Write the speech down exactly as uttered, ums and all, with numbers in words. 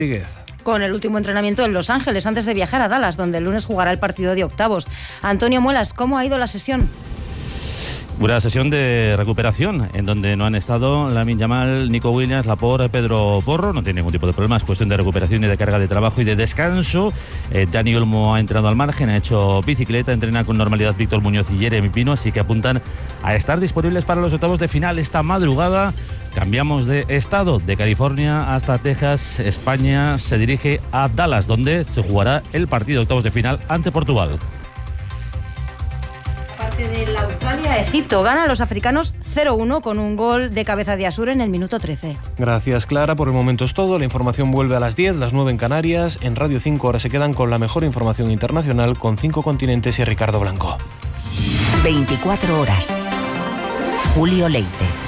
Con el último entrenamiento en Los Ángeles antes de viajar a Dallas, donde el lunes jugará el partido de octavos. Antonio Muelas, ¿cómo ha ido la sesión? Una sesión de recuperación en donde no han estado Lamine Yamal, Nico Williams, Laporte, Pedro Porro. No tiene ningún tipo de problema, es cuestión de recuperación y de carga de trabajo y de descanso. Eh, Dani Olmo ha entrenado al margen, ha hecho bicicleta, entrena con normalidad Víctor Muñoz y Jeremy Pino, así que apuntan a estar disponibles para los octavos de final esta madrugada. Cambiamos de estado, de California hasta Texas. España se dirige a Dallas, donde se jugará el partido de octavos de final ante Portugal. De la Australia-Egipto gana a los africanos cero uno con un gol de cabeza de Asur en el minuto trece. Gracias, Clara. Por el momento es todo. La información vuelve a las diez, las nueve en Canarias. En Radio cinco ahora se quedan con la mejor información internacional con Cinco Continentes y Ricardo Blanco. veinticuatro horas. Julio Leite.